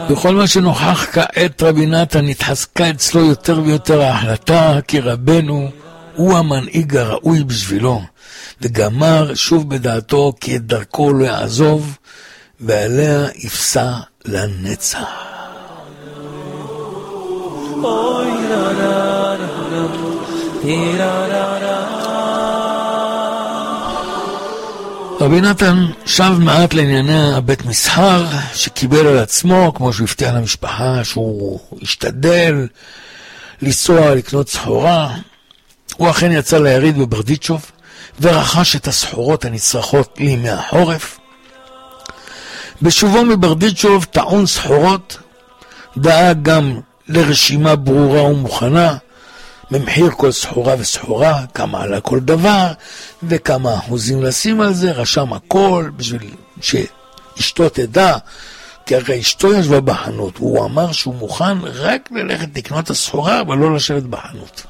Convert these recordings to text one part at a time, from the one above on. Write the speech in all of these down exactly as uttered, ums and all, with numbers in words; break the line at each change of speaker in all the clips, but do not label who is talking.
בכל מה שנוכח כעת רבי נתן התחזקה אצלו יותר ויותר ההחלטה כי רבנו הוא המנהיג הראוי בשבילו, וגמר שוב בדעתו כי את דרכו לא יעזוב ועליה יפסע לנצח. רבי נתן שב מעט לענייני הבית מסחר שקיבל על עצמו, כמו שהוא הבטיח למשפחה שהוא השתדל לנסוע לקנות סחורה. הוא אכן יצא ליריד בברדיצ'וב ורכש את הסחורות הנצרכות לימי החורף. בשובו מברדיצ'וב טעון סחורות דאג גם לרשימה ברורה ומוכנה, ממחיר כל סחורה וסחורה, כמה עלה כל דבר וכמה אחוזים לשים על זה, רשם הכל בשביל שאשתו תדע, כי הרי אשתו ישבה בחנות, והוא אמר שהוא מוכן רק ללכת לקנות הסחורה אבל לא לשבת בחנות.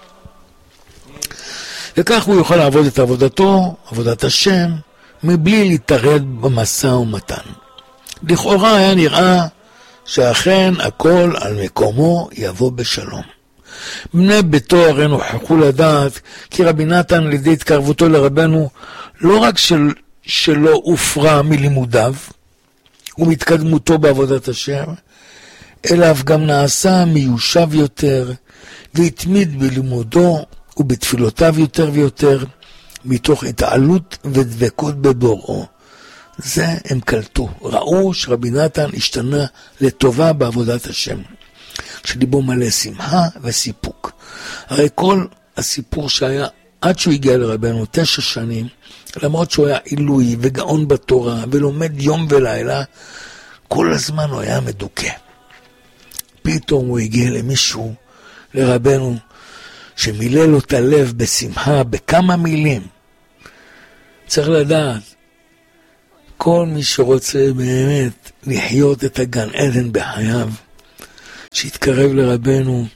וכך הוא יוכל לעבוד את עבודתו, עבודת השם, מבלי להתערב במשא ומתן. לכאורה היה נראה שאכן הכל על מקומו יבוא בשלום. בני ביתו הרי נוכחו לדעת כי רבי נתן על ידי התקרבותו לרבנו לא רק של, שלא הופרע מלימודיו ומתקדמותו בעבודת השם, אלא אף גם נעשה מיושב יותר והתמיד בלימודו ובתפילותיו יותר ויותר מתוך התעלות ודבקות בבוראו. זה הם קלטו, ראו שרבי נתן השתנה לטובה בעבודת השם, שליבו מלא שמחה וסיפוק. הרי כל הסיפור שהיה עד שהוא הגיע לרבנו תשע שנים, למרות שהוא היה עילוי וגאון בתורה ולומד יום ולילה, כל הזמן הוא היה מדוכא. פתאום הוא הגיע למישהו, לרבנו, שמילא לו את הלב בשמחה בכמה מילים. צריך לדעת, כל מי שרוצה באמת לחיות את הגן עדן בחייו, שיתקרב לרבנו,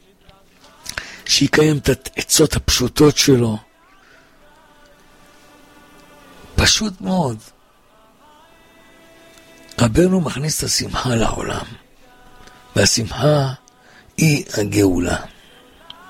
שיקיים את העצות הפשוטות שלו. פשוט מאוד. רבנו מכניס את השמחה לעולם, והשמחה היא הגאולה.